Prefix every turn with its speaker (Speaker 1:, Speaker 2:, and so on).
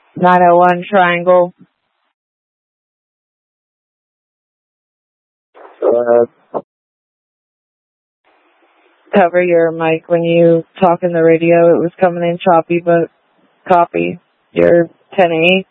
Speaker 1: 901 Triangle. Cover your mic when you talk in the radio. It was coming in choppy, but copy. You're 10-8.